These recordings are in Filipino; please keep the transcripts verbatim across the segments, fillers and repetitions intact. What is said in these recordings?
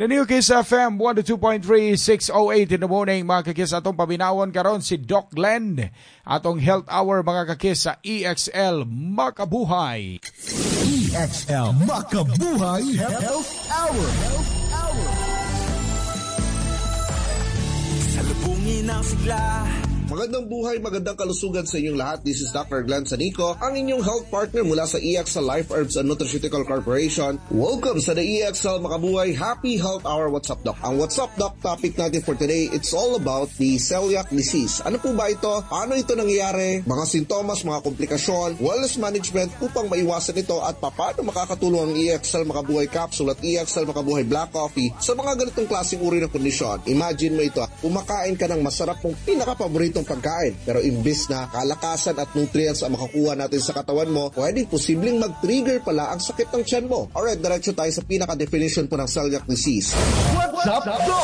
The New Kiss F M one oh two point three, six oh eight in the morning, mga kakis. Atong paminawon karon si Doc Glenn. Atong health hour, mga kakis, sa E X L Makabuhay. E X L Makabuhay Health Hour. Health Hour. Salubungin ang sigla. Magandang buhay, magandang kalusugan sa inyong lahat. This is Doctor Glenn Sanico, ang inyong health partner mula sa E X L Life Herbs and Nutraceutical Corporation. Welcome sa the E X L Makabuhay Happy Health Hour. What's up, Doc? Ang What's up, Doc topic natin for today, it's all about the celiac disease. Ano po ba ito? Paano ito nangyayari? Mga sintomas, mga komplikasyon, wellness management upang maiwasan ito at paano makakatulong ang E X L Makabuhay Capsule at E X L Makabuhay Black Coffee sa mga ganitong klaseng uri ng kondisyon. Imagine mo ito, kumakain ka ng masarap mong pinaka-paboritong pagkain, pero imbis na kalakasan at nutrients ang makakuha natin sa katawan mo, pwedeng posibleng mag-trigger pala ang sakit ng tiyan mo. Alright, diretso tayo sa pinaka-definition po ng celiac disease. What's up, Doc?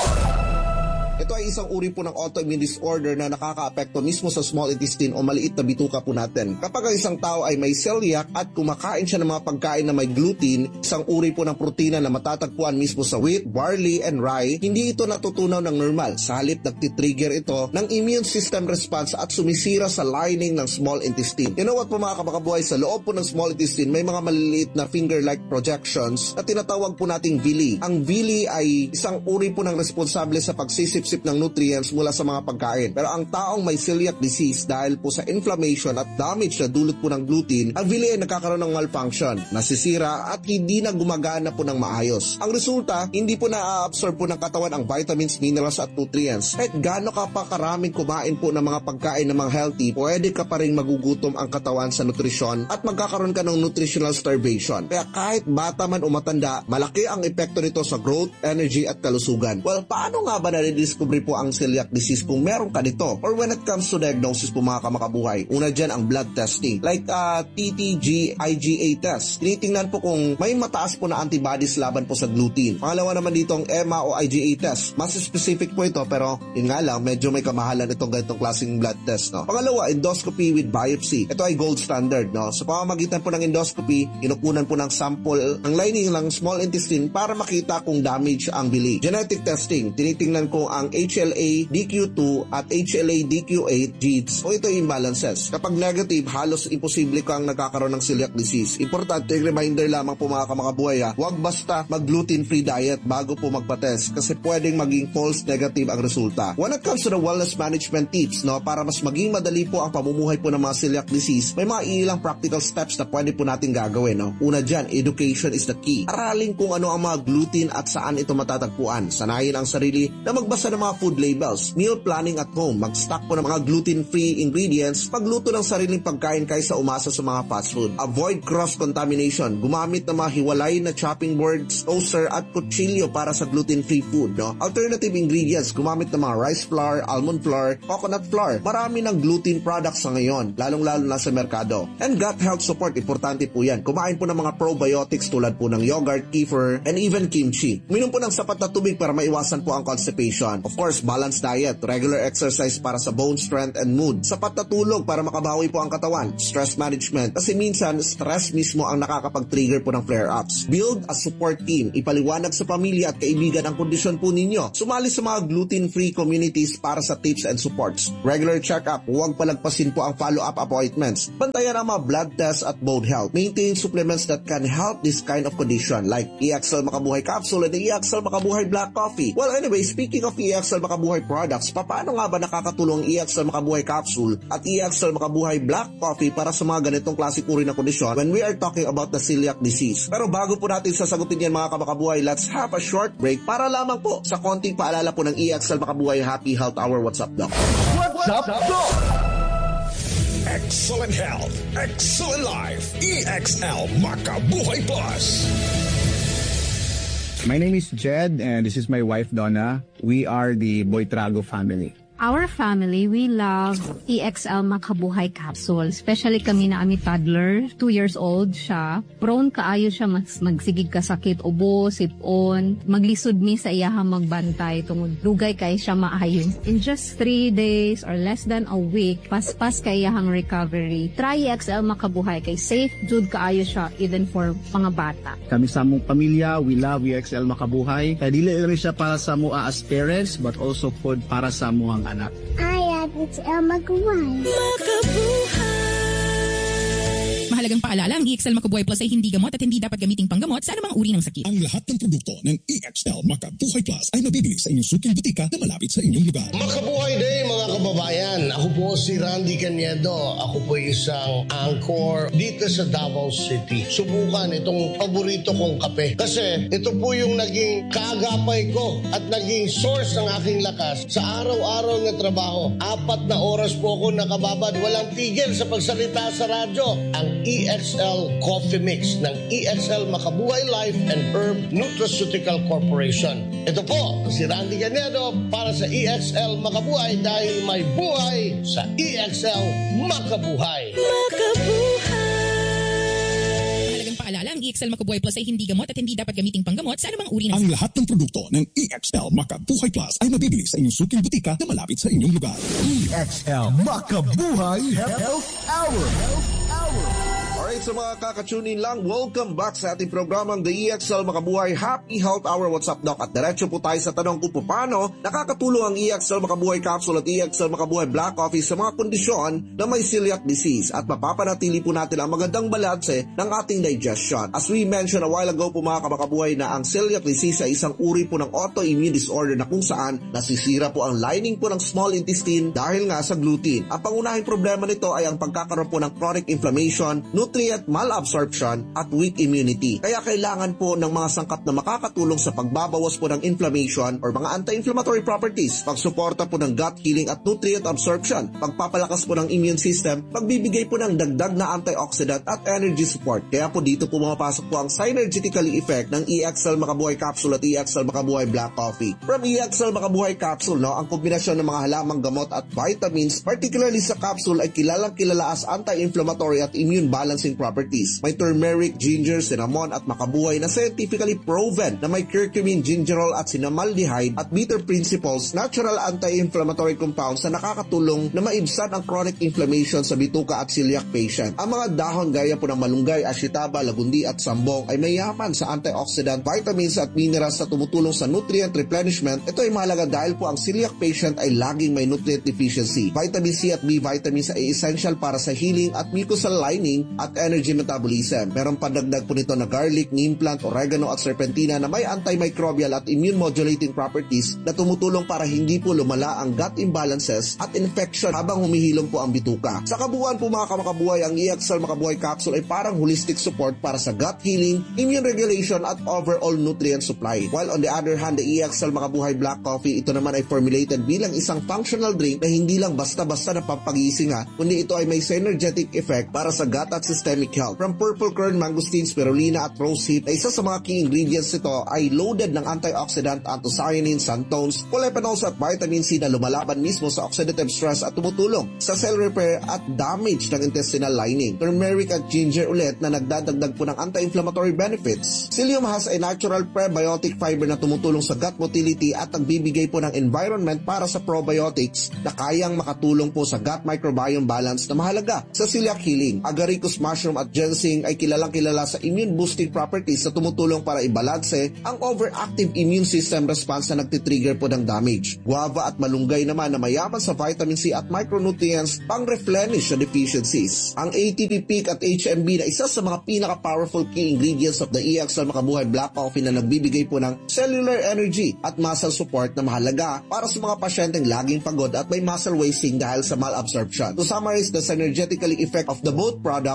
Ito ay isang uri po ng autoimmune disorder na nakakaapekto mismo sa small intestine o maliit na bituka po natin. Kapag ang isang tao ay may celiac at kumakain siya ng mga pagkain na may gluten, isang uri po ng protina na matatagpuan mismo sa wheat, barley, and rye, hindi ito natutunaw ng normal. Sa halip, nagtitrigger ito ng immune system response at sumisira sa lining ng small intestine. You know what po mga kamakabuhay, sa loob po ng small intestine may mga maliliit na finger-like projections na tinatawag po nating villi. Ang villi ay isang uri po ng responsable sa pagsisip sip ng nutrients mula sa mga pagkain. Pero ang taong may celiac disease dahil po sa inflammation at damage na dulot po ng gluten, ang villi ay nagkakaroon ng malfunction, nasisira at hindi na gumagana po ng maayos. Ang resulta, hindi po na-absorb po ng katawan ang vitamins, minerals at nutrients. Kahit gaano ka pa karaming kumain po ng mga pagkain na mga healthy, pwede ka pa rin magugutom ang katawan sa nutrisyon at magkakaroon ka ng nutritional starvation. Kaya kahit bata man o matanda, malaki ang epekto nito sa growth, energy at kalusugan. Well, paano nga ba na-discover po ang celiac disease kung meron ka nito? Or when it comes to diagnosis po mga kamakabuhay, una dyan ang blood testing like uh, T T G I G A test. Tinitingnan po kung may mataas po na antibodies laban po sa gluten. Pangalawa naman dito ang E M A o I G A test. Mas specific po ito pero yun nga lang medyo may kamahalan itong ganitong klaseng blood test. No? Pangalawa, endoscopy with biopsy. Ito ay gold standard. No? Sa pamamagitan po ng endoscopy, kinukunan po ng sample ang lining ng small intestine para makita kung damage ang villi. Genetic testing. Tinitingnan ko ang H L A D Q two at H L A D Q eight genes o ito imbalances. Kapag negative, halos imposible kang nagkakaroon ng celiac disease. Importante, reminder lamang po mga kamakabuhay, ha, huwag basta mag-gluten-free diet bago po magpa-test kasi pwedeng maging false negative ang resulta. When it comes to the wellness management tips, no, para mas maging madali po ang pamumuhay po ng mga celiac disease, may mga ilang practical steps na pwede po natin gagawin. No? Una dyan, education is the key. Aralin kung ano ang mga gluten at saan ito matatagpuan. Sanayin ang sarili na magbasa ng mga food labels, meal planning at home, mag-stock po ng mga gluten-free ingredients, pagluto ng sariling pagkain kaysa umasa sa mga fast food. Avoid cross-contamination, gumamit ng mga hiwalay na chopping boards, toaster at kutsilyo para sa gluten-free food. No? Alternative ingredients, gumamit ng mga rice flour, almond flour, coconut flour. Marami ng gluten products sa ngayon, lalong-lalo na sa merkado. And gut health support, importante po yan. Kumain po ng mga probiotics tulad po ng yogurt, kefir, and even kimchi. Uminom po ng sapat na tubig para maiwasan po ang constipation. Of course, balanced diet, regular exercise para sa bone strength and mood, sapat na tulog para makabawi po ang katawan, stress management, kasi minsan stress mismo ang nakakapag-trigger po ng flare-ups. Build a support team, ipaliwanag sa pamilya at kaibigan ang kondisyon po ninyo. Sumali sa mga gluten-free communities para sa tips and supports. Regular check-up, huwag palagpasin po ang follow-up appointments. Bantayan ang mga blood tests at bone health. Maintain supplements that can help this kind of condition like E X L Makabuhay Capsule and E X L Makabuhay Black Coffee. Well, anyway, speaking of E X L Makabuhay products, paano nga ba nakakatulong E X L Makabuhay Capsule at E X L Makabuhay Black Coffee para sa mga ganitong klaseng uri ng kondisyon when we are talking about the celiac disease? Pero bago po natin sasagutin yan mga kamakabuhay, let's have a short break para lamang po sa konting paalala po ng E X L Makabuhay Happy Health Hour. What's up, Doc? What's up, Doc? Excellent health, excellent life. E X L Makabuhay Plus. My name is Jed and this is my wife Donna. We are the Boitrago family. Our family, we love E X L Makabuhay Capsule. Especially kami na ami toddler, two years old siya. Prone kaayo siya mas magsigig kasakit, ubo, sipon, maglisod mi sa iyahang magbantay, tungod dugay kay siya maayo. In just three days or less than a week, paspas kay iyahang recovery. Try E X L Makabuhay kay safe jud kaayo siya even for mga bata. Kami sa among pamilya, we love E X L Makabuhay. Kaya dili rin siya para sa mua as parents, but also food para sa muang anak. I love E X L Makabuhay. Makabuhay. Mahalagang paalala, ang E X L Makabuhay Plus ay hindi gamot at hindi dapat gamiting panggamot sa anumang uri ng sakit. Ang lahat ng produkto ng E X L Makabuhay Plus ay mabibili sa inyong suking butika na malapit sa inyong lugar. Makabuhay Day mga kababayan. Ako po si Randy Caniedo. Ako po isang anchor dito sa Davao City. Subukan itong paborito kong kape. Kasi ito po yung naging kaagapay ko at naging source ng aking lakas sa araw-araw na trabaho. Apat na oras po ako nakababad. Walang tigil sa pagsalita sa radyo. Ang E X L Coffee Mix ng E X L Makabuhay Life and Herb Nutraceutical Corporation. Ito po, si Randy Caniedo para sa E X L Makabuhay dahil may buhay sa E X L Makabuhay. Makabuhay! Mahalagang paalala, ang E X L Makabuhay Plus ay hindi gamot at hindi dapat gamiting panggamot sa anumang uri ng sakit. Ang lahat ng produkto ng E X L Makabuhay Plus ay mabibili sa inyong suking butika na malapit sa inyong lugar. E X L Makabuhay Health Hour. Health Hour. Alright, sa mga kakatunin lang, welcome back sa ating programang The E X L Makabuhay Happy Health Hour. What's up, Doc? At diretso po tayo sa tanong kung paano nakakatulong ang E X L Makabuhay Capsule at E X L Makabuhay Black Coffee sa mga kondisyon na may celiac disease at mapapanatili po natin ang magandang balanse ng ating digestion. As we mentioned a while ago po mga kamakabuhay na ang celiac disease ay isang uri po ng autoimmune disorder na kung saan nasisira po ang lining po ng small intestine dahil nga sa gluten. Ang pangunahing problema nito ay ang pagkakaroon po ng chronic inflammation, nutrient malabsorption at weak immunity. Kaya kailangan po ng mga sangkap na makakatulong sa pagbabawas po ng inflammation or mga anti-inflammatory properties, pagsuporta po ng gut healing at nutrient absorption, pagpapalakas po ng immune system, pagbibigay po ng dagdag na antioxidant at energy support. Kaya po dito po mapasok po ang synergetically effect ng E X L Makabuhay Capsule at E X L Makabuhay Black Coffee. From E X L Makabuhay Capsule, no, ang kombinasyon ng mga halamang gamot at vitamins, particularly sa capsule, ay kilalang kilala as anti-inflammatory at immune balancing properties. May turmeric, ginger, cinnamon at makabuhay na scientifically proven na may curcumin, gingerol at cinnamaldehyde at bitter principles, natural anti-inflammatory compounds na nakakatulong na maibsan ang chronic inflammation sa bituka at celiac patient. Ang mga dahon gaya po ng malunggay, ashitaba, lagundi at sambong ay mayaman sa antioxidant, vitamins at minerals na tumutulong sa nutrient replenishment. Ito ay mahalaga dahil po ang celiac patient ay laging may nutrient deficiency. Vitamin C at B vitamins ay essential para sa healing at mucosal lining at energy metabolism. Meron padagdag po nito na garlic, neem plant, oregano at serpentina na may antimicrobial at immune modulating properties na tumutulong para hindi po lumala ang gut imbalances at infection habang humihilom po ang bituka. Sa kabuuan po mga kamakabuhay, ang E X L Makabuhay Capsule ay parang holistic support para sa gut healing, immune regulation at overall nutrient supply. While on the other hand, the E X L Makabuhay Black Coffee, ito naman ay formulated bilang isang functional drink na hindi lang basta-basta na pampagising ha, kundi ito ay may synergetic effect para sa gut at systemic health. From purple curd, mangosteen, spirulina at rosehip, na isa sa mga key ingredients nito ay loaded ng antioxidant, anthocyanins, xanthones, polyphenols at vitamin C na lumalaban mismo sa oxidative stress at tumutulong sa cell repair at damage ng intestinal lining. Turmeric at ginger ulit na nagdadagdag po ng anti-inflammatory benefits. Psyllium has a natural prebiotic fiber na tumutulong sa gut motility at nagbibigay po ng environment para sa probiotics na kayang makatulong po sa gut microbiome balance na mahalaga sa celiac healing. Agaricus mushroom at ginseng ay kilalang kilala sa immune boosting properties na tumutulong para ibalanse ang overactive immune system response na nagtitrigger po ng damage. Guava at malunggay naman na mayaman sa vitamin C at micronutrients pang-replenish sa deficiencies. Ang A T P peak at H M B na isa sa mga pinaka-powerful key ingredients of the E X L Makabuhay Black Coffee na nagbibigay po ng cellular energy at muscle support na mahalaga para sa mga pasyenteng laging pagod at may muscle wasting dahil sa malabsorption. To summarize the synergetically effect of the both products, kapag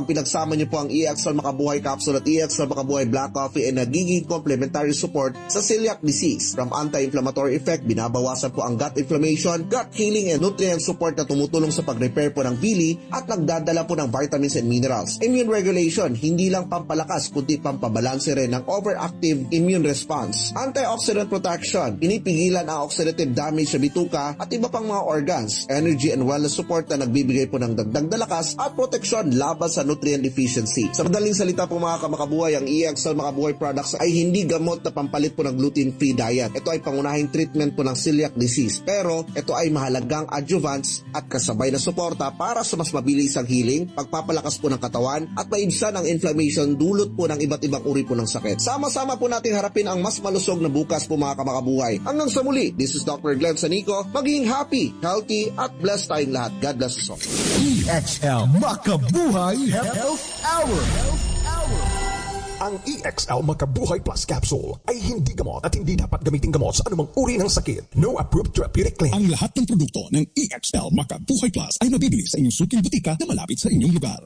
kapag pinagsama niyo po ang E X L Makabuhay Capsule at E X L Makabuhay Black Coffee ay nagiging complementary support sa celiac disease. From anti-inflammatory effect, binabawasan po ang gut inflammation, gut healing and nutrient support na tumutulong sa pag-repair po ng bili at nagdadala po ng vitamins and minerals. Immune regulation, hindi lang pampalakas kundi pampabalanse rin ng overactive immune response. Antioxidant protection, pinipigilan ang oxidative damage sa bituka at iba pang mga organs. Energy and wellness support na nagbibigay po ng dagdag na lakas at proteksyon laban sa nutrient deficiency. Sa madaling salita po mga kamakabuhay, ang E X L Makabuhay products ay hindi gamot na pampalit po ng gluten-free diet. Ito ay pangunahing treatment po ng celiac disease. Pero ito ay mahalagang adjuvants at kasabay na suporta para sa mas mabilis ang healing, pagpapalakas po ng katawan at maibsan ang inflammation dulot po ng iba't ibang uri po ng sakit. Sama-sama po nating harapin ang mas malusog na bukas po mga kamakabuhay. Hanggang sa muli, this is Doctor Glenn Sanico. Maging happy, healthy at blessed tayong lahat. God bless us all. E X L Makabuhay Health Hour. Ang E X L Makabuhay Plus Capsule ay hindi gamot at hindi dapat gamitin gamot sa anumang uri ng sakit. No approved therapeutic claim. Ang lahat ng produkto ng E X L Makabuhay Plus ay mabibili sa inyong suking butika na malapit sa inyong lugar.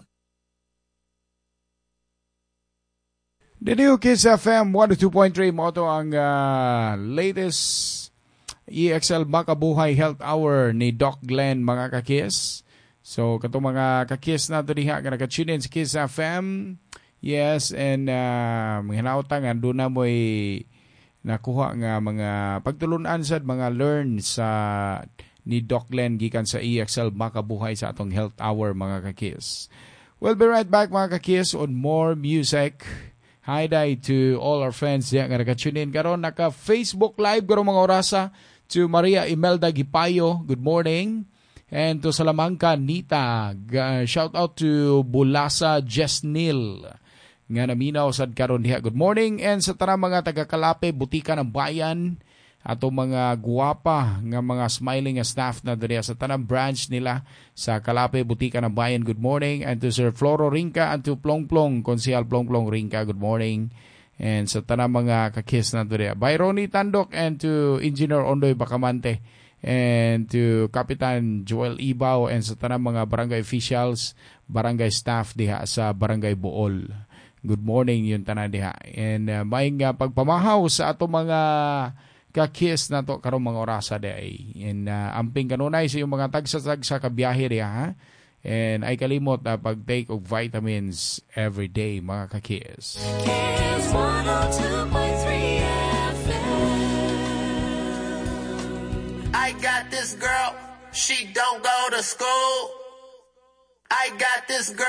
The new Kiss F M one oh two point three mo ito ang uh, latest E X L Makabuhay Health Hour ni Doc Glenn mga kakis. So katong mga kakis na ito diha nga nakachinin sa Kiss F M. Yes, and uh, mga hinautang doon na mo'y nakuha nga mga pagtulunan sa mga learn sa ni Doc Glenn gikan sa E X L Makabuhay sa atong Health Hour mga kakis. We'll be right back mga kakis on more music. Hi day to all our friends diya nga nakatune in karon naka Facebook Live karon mga orasa to Maria Imelda Gipayo. Good morning. And to Salamanca, Nita. Uh, shout out to Bulasa Jesnil. Nga naminaw sad karon diha. Good morning. And sa tanang mga taga-Kalape, butika ng bayan, ato mga guwapa nga mga smiling staff na diha sa tanang branch nila sa Kalape, butika ng bayan. Good morning. And to Sir Floro Rinca and to Plong Plong, Konsehal Plong Plong Rinca. Good morning. And sa tanang mga kakis na diha. By Ronnie Tandok and to Engineer Ondoy Bacamante. And to Kapitan Joel Ibaw and sa tanang mga barangay officials, barangay staff diha sa Barangay Bool. Good morning yung tanan diha. And uh, may nga pagpamahaw sa ato mga kakis na to karong mga orasa day. And uh, amping kanunay sa yung mga tagsa-tagsa kabiyahe diha ha. And ay kalimot na uh, pag-take of vitamins every day mga kakis. Kiss one oh two point three F M. I got this girl, she don't go to school. I got this girl.